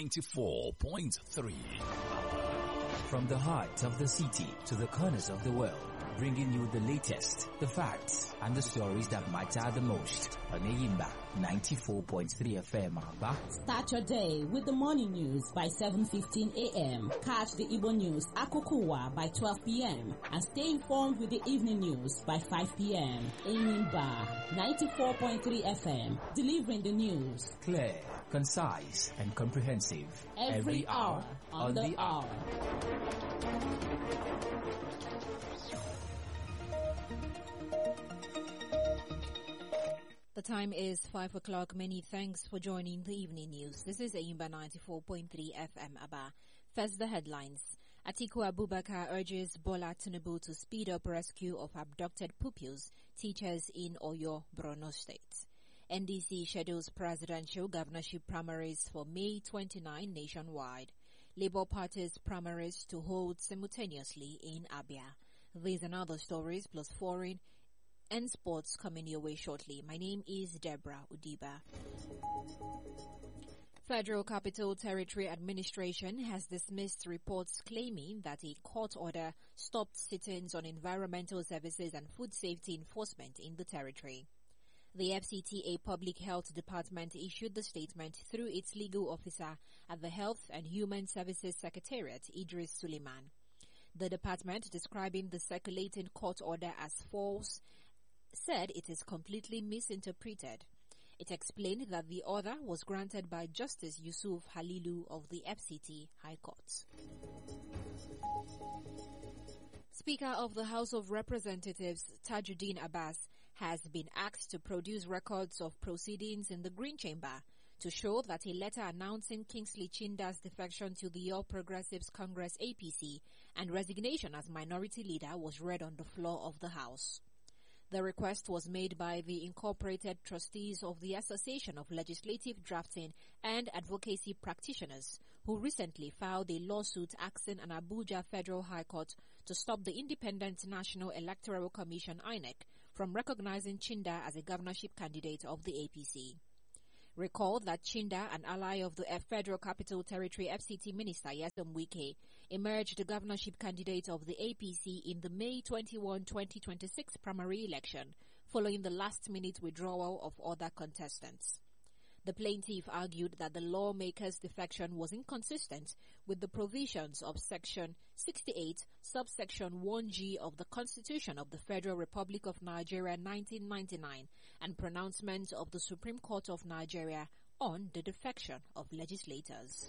94.3. From the heart of the city to the corners of the world, bringing you the latest, the facts, and the stories that matter the most on Ayimba 94.3 FM Aba. Start your day with the morning news by 7:15 a.m. Catch the Igbo news Akokuwa by 12 p.m. and stay informed with the evening news by 5 p.m. Ayimba 94.3 FM, delivering the news. Clear, concise, and comprehensive. Every hour on the hour. The time is 5 o'clock. Many thanks for joining the evening news. This is Ayimba 94.3 FM Aba. First, the headlines. Atiku Abubakar urges Bola Tinubu to speed up rescue of abducted pupils, teachers in Oyo, Borno State. NDC schedules presidential governorship primaries for May 29 nationwide. Labour Party's primaries to hold simultaneously in Abia. These and other stories plus foreign and sports coming your way shortly. My name is Deborah Udiba. Federal Capital Territory Administration has dismissed reports claiming that a court order stopped sit-ins on environmental services and food safety enforcement in the territory. The FCTA Public Health Department issued the statement through its legal officer at the Health and Human Services Secretariat, Idris Suleiman. The department, describing the circulating court order as false, said it is completely misinterpreted. It explained that the order was granted by Justice Yusuf Halilu of the FCT High Court. Speaker of the House of Representatives Tajuddin Abbas has been asked to produce records of proceedings in the Green Chamber to show that a letter announcing Kingsley Chinda's defection to the All Progressives Congress APC and resignation as minority leader was read on the floor of the House. The request was made by the incorporated trustees of the Association of Legislative Drafting and Advocacy Practitioners, who recently filed a lawsuit asking an Abuja Federal High Court to stop the Independent National Electoral Commission (INEC) from recognizing Chinda as a governorship candidate of the APC. Recall that Chinda, an ally of the Federal Capital Territory FCT Minister Nyesom Wike, emerged the governorship candidate of the APC in the May 21, 2026 primary election, following the last-minute withdrawal of other contestants. The plaintiff argued that the lawmaker's defection was inconsistent with the provisions of Section 68, subsection 1G of the Constitution of the Federal Republic of Nigeria 1999 and pronouncements of the Supreme Court of Nigeria on the defection of legislators.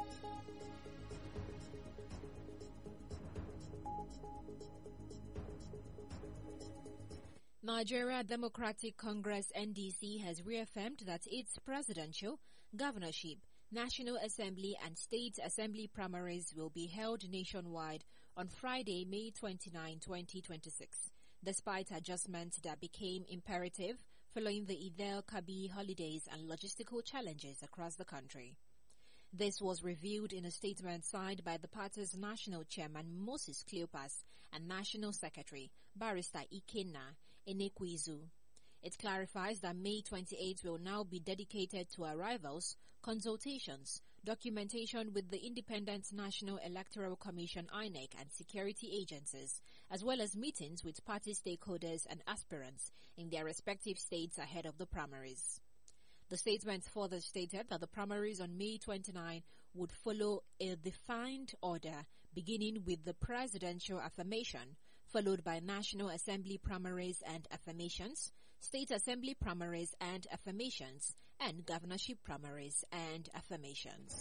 Nigeria Democratic Congress (NDC) has reaffirmed that its presidential, governorship, National Assembly and State Assembly primaries will be held nationwide on Friday, May 29, 2026, despite adjustments that became imperative following the Eid-el-Kabir holidays and logistical challenges across the country. This was revealed in a statement signed by the party's national chairman Moses Cleopas and national secretary Barrister Ikenna Enekwizu. It clarifies that May 28 will now be dedicated to arrivals, consultations, documentation with the Independent National Electoral Commission (INEC) and security agencies, as well as meetings with party stakeholders and aspirants in their respective states ahead of the primaries. The statement further stated that the primaries on May 29 would follow a defined order, beginning with the presidential affirmation, followed by National Assembly primaries and affirmations, State Assembly primaries and affirmations, and governorship primaries and affirmations.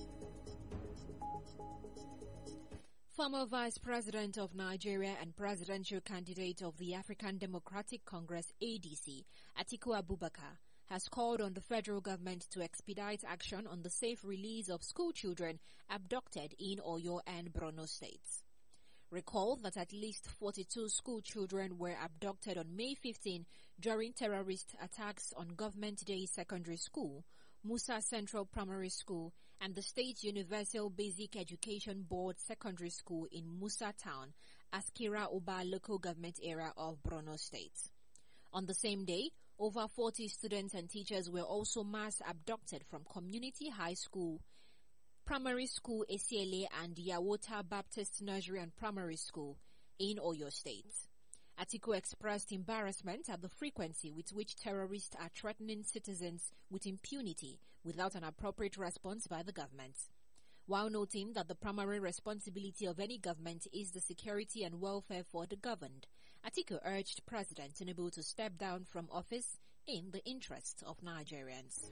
Former Vice President of Nigeria and presidential candidate of the African Democratic Congress (ADC), Atiku Abubakar, has called on the federal government to expedite action on the safe release of school children abducted in Oyo and Borno states. Recall that at least 42 school children were abducted on May 15 during terrorist attacks on Government Day Secondary School, Musa Central Primary School, and the State Universal Basic Education Board Secondary School in Musa Town, Askira Uba local government area of Borno State. On the same day, over 40 students and teachers were also mass abducted from Community High School Primary School Esiele and Yawota Baptist Nursery and Primary School in Oyo State. Atiku expressed embarrassment at the frequency with which terrorists are threatening citizens with impunity without an appropriate response by the government. While noting that the primary responsibility of any government is the security and welfare for the governed, Atiku urged President Tinubu to step down from office in the interests of Nigerians.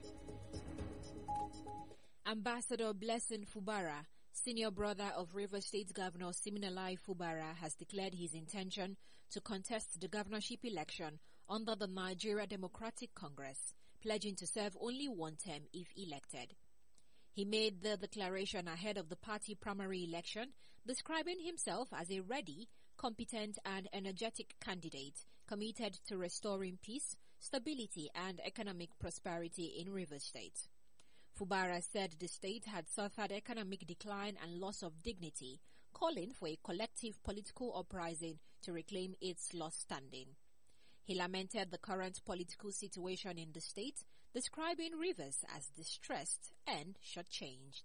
Ambassador Blessing Fubara, senior brother of Rivers State Governor Siminalayi Fubara, has declared his intention to contest the governorship election under the Nigeria Democratic Congress, pledging to serve only one term if elected. He made the declaration ahead of the party primary election, describing himself as a ready, competent and energetic candidate committed to restoring peace, stability and economic prosperity in Rivers State. Fubara said the state had suffered economic decline and loss of dignity, calling for a collective political uprising to reclaim its lost standing. He lamented the current political situation in the state, describing Rivers as distressed and shortchanged.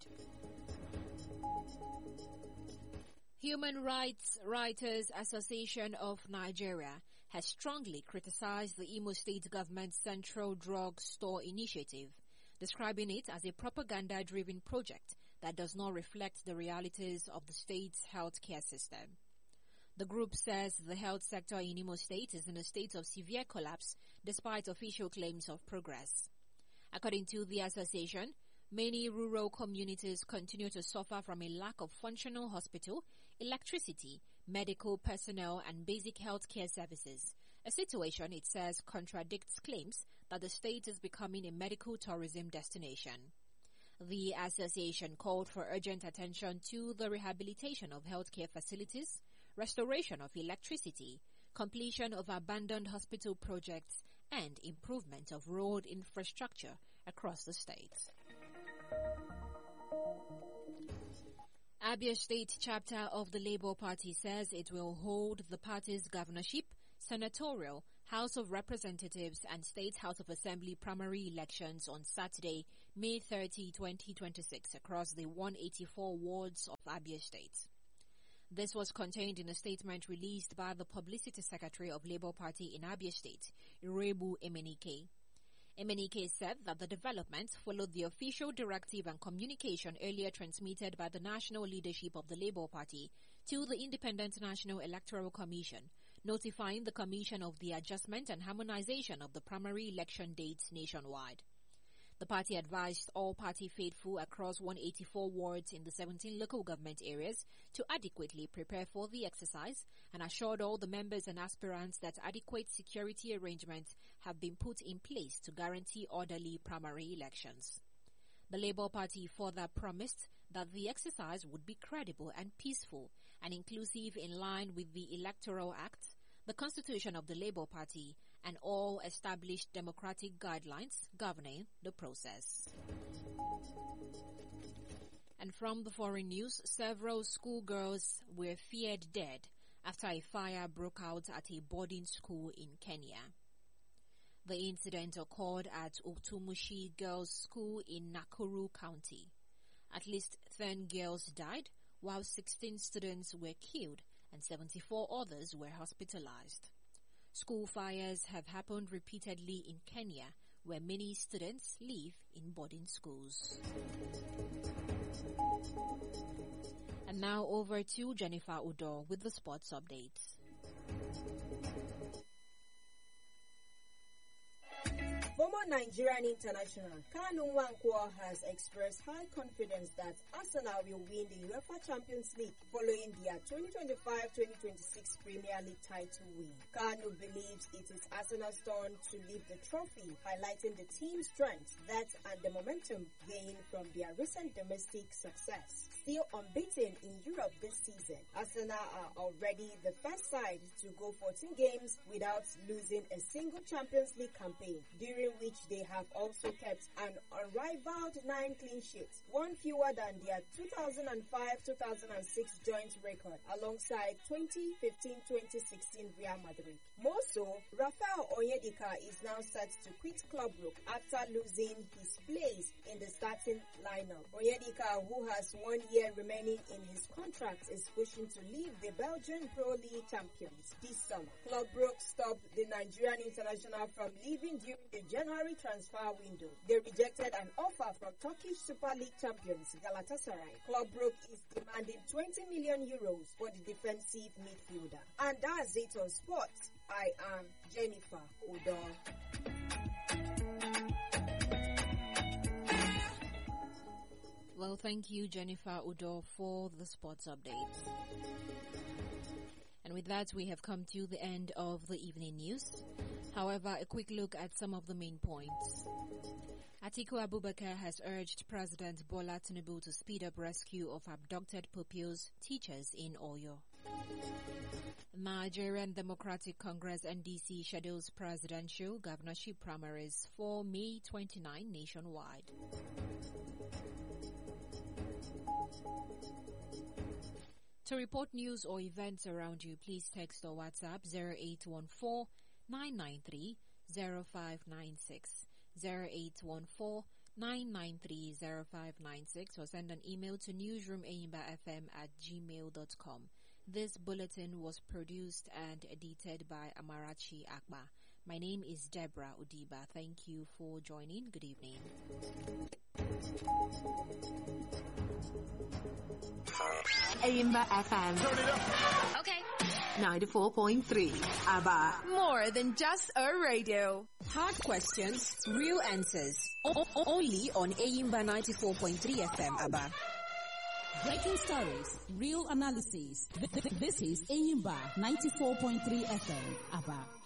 Human Rights Writers Association of Nigeria has strongly criticized the Imo State government's Central Drug Store initiative, describing it as a propaganda-driven project that does not reflect the realities of the state's healthcare system. The group says the health sector in Imo State is in a state of severe collapse despite official claims of progress. According to the association, many rural communities continue to suffer from a lack of functional hospital, electricity, medical personnel, and basic healthcare services, a situation it says contradicts claims that the state is becoming a medical tourism destination. The association called for urgent attention to the rehabilitation of healthcare facilities, restoration of electricity, completion of abandoned hospital projects, and improvement of road infrastructure across the state. Abia State chapter of the Labour Party says it will hold the party's governorship, senatorial, House of Representatives and State House of Assembly primary elections on Saturday, May 30, 2026 across the 184 wards of Abia State. This was contained in a statement released by the Publicity Secretary of Labour Party in Abia State, Irebu Emenike. Emenike said that the development followed the official directive and communication earlier transmitted by the national leadership of the Labour Party to the Independent National Electoral Commission, notifying the Commission of the adjustment and harmonization of the primary election dates nationwide. The party advised all party faithful across 184 wards in the 17 local government areas to adequately prepare for the exercise and assured all the members and aspirants that adequate security arrangements have been put in place to guarantee orderly primary elections. The Labour Party further promised that the exercise would be credible and peaceful and inclusive in line with the Electoral Act, the Constitution of the Labour Party, and all established democratic guidelines governing the process. And from the foreign news, several schoolgirls were feared dead after a fire broke out at a boarding school in Kenya. The incident occurred at Utumushi Girls' School in Nakuru County. At least 10 girls died, while 16 students were killed and 74 others were hospitalized. School fires have happened repeatedly in Kenya, where many students live in boarding schools. And now over to Jennifer Udo with the sports updates. Former Nigerian international Kanu Nwankwo has expressed high confidence that Arsenal will win the UEFA Champions League following their 2025-2026 Premier League title win. Kanu believes it is Arsenal's turn to lift the trophy, highlighting the team's strength, that and the momentum gained from their recent domestic success. Still unbeaten in Europe this season, Arsenal are already the first side to go 14 games without losing a single Champions League campaign, during which they have also kept an unrivaled 9 clean sheets, one fewer than their 2005-2006 joint record, alongside 2015-2016 Real Madrid. More so, Rafael Onyedika is now set to quit Club Brugge after losing his place in the starting lineup. Onyedika, who has 1 year remaining in his contract, is pushing to leave the Belgian Pro League champions this summer. Club Brugge stopped the Nigerian international from leaving during the January transfer window. They rejected an offer from Turkish Super League champions Galatasaray. Club Brugge is demanding 20 million euros for the defensive midfielder. And that's it on sports. I am Jennifer Udor. Well, thank you, Jennifer Udor, for the sports updates. And with that, we have come to the end of the evening news. However, a quick look at some of the main points. Atiku Abubakar has urged President Bola Tinubu to speed up rescue of abducted pupils teachers in Oyo. Nigerian Democratic Congress NDC schedules presidential governorship primaries for May 29 nationwide. To report news or events around you, please text or WhatsApp 0814-993-0596, 0814-993-0596, or send an email to newsroom@gmail.com. This bulletin was produced and edited by Amarachi Akba. My name is Deborah Udiba. Thank you for joining. Good evening. Ayimba FM. Turn it up. Okay. 94.3. ABBA. More than just a radio. Hard questions, real answers. Only on Ayimba 94.3 FM, ABBA. Breaking stories, real analysis. This is Ayimba 94.3 FM, ABBA.